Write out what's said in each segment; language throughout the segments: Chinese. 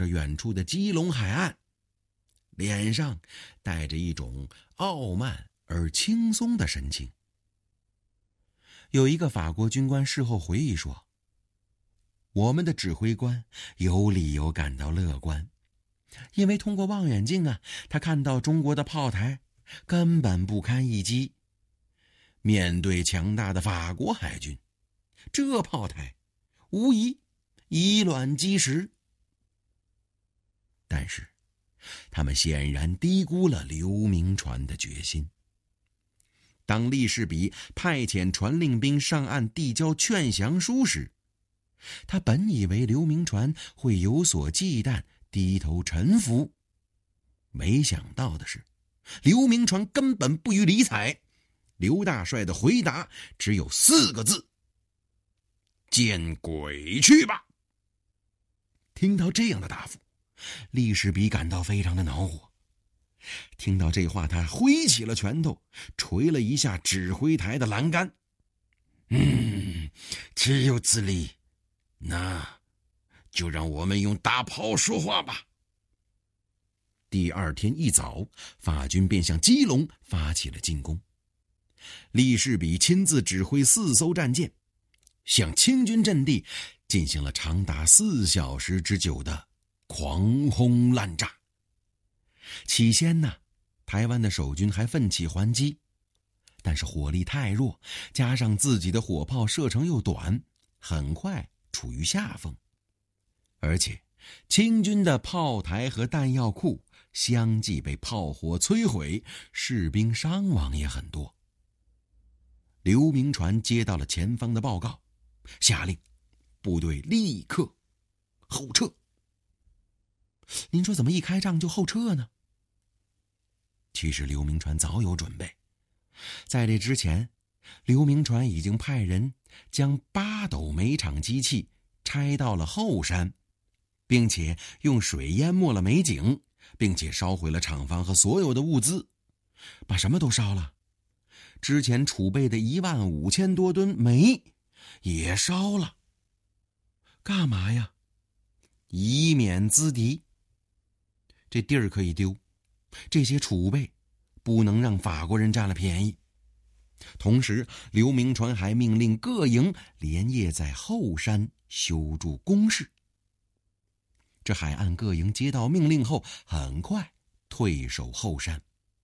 着远处的基隆海岸，脸上带着一种傲慢而轻松的神情。有一个法国军官事后回忆说，我们的指挥官有理由感到乐观，因为通过望远镜他看到中国的炮台根本不堪一击。面对强大的法国海军，这炮台无疑以卵击石。但是他们显然低估了刘铭传的决心。当利士比派遣传令兵上岸递交劝降书时，他本以为刘铭传会有所忌惮，低头臣服。没想到的是，刘铭传根本不予理睬。刘大帅的回答只有4个字：见鬼去吧！听到这样的答复，利士比感到非常的恼火。听到这话，他挥起了拳头，捶了一下指挥台的栏杆。岂有此理，那就让我们用大炮说话吧。第二天一早，法军便向基隆发起了进攻。利士比亲自指挥4艘战舰，向清军阵地进行了长达4小时之久的狂轰滥炸。起先台湾的守军还奋起还击，但是火力太弱，加上自己的火炮射程又短，很快处于下风。而且清军的炮台和弹药库相继被炮火摧毁，士兵伤亡也很多。刘铭传接到了前方的报告，下令部队立刻后撤。您说怎么一开仗就后撤呢？其实刘铭传早有准备，在这之前，刘铭传已经派人将8斗煤厂机器拆到了后山，并且用水淹没了煤井，并且烧毁了厂房和所有的物资，把什么都烧了。之前储备的15000多吨煤也烧了。干嘛呀？以免资敌。这地儿可以丢，这些储备不能让法国人占了便宜。同时，刘铭传还命令各营连夜在后山修筑工事。这海岸各营接到命令后，很快退守后山。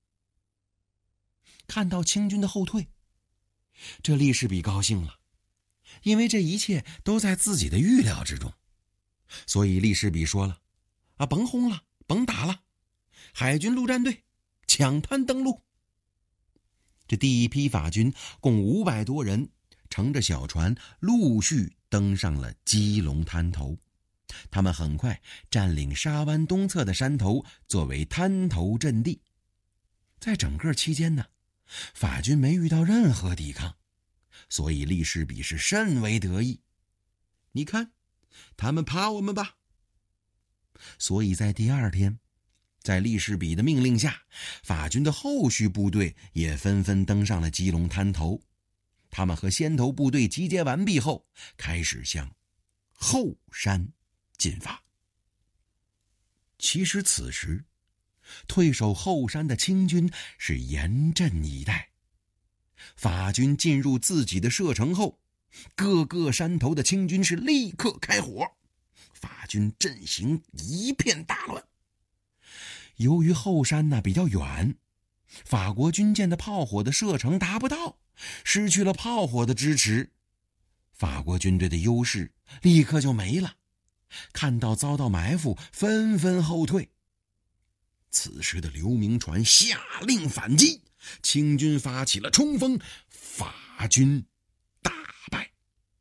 看到清军的后退，这利士比高兴了，因为这一切都在自己的预料之中。所以利士比说了，甭轰了，甭打了，海军陆战队抢滩登陆。这第一批法军共500多人，乘着小船陆续登上了基隆滩头。他们很快占领沙湾东侧的山头，作为滩头阵地。在整个期间法军没遇到任何抵抗，所以利士比是甚为得意。你看，他们怕我们吧？所以在第二天，在利士比的命令下，法军的后续部队也纷纷登上了基隆滩头。他们和先头部队集结完毕后，开始向后山进发。其实此时退守后山的清军是严阵以待。法军进入自己的射程后，各个山头的清军是立刻开火，法军阵型一片大乱。由于后山比较远，法国军舰的炮火的射程达不到，失去了炮火的支持，法国军队的优势立刻就没了。看到遭到埋伏，纷纷后退。此时的刘铭传下令反击，清军发起了冲锋，法军大败。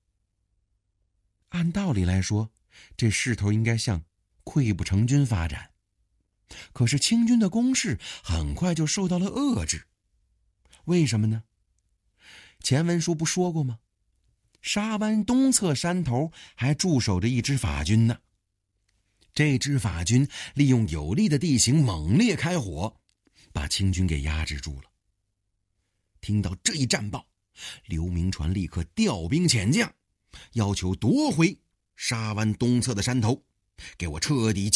按道理来说，这势头应该向溃不成军发展，可是清军的攻势很快就受到了遏制。为什么呢？前文书不说过吗？沙湾东侧山头还驻守着一支法军呢。这支法军利用有利的地形猛烈开火，把清军给压制住了。听到这一战报，刘铭传立刻调兵遣将，要求夺回沙湾东侧的山头，给我彻底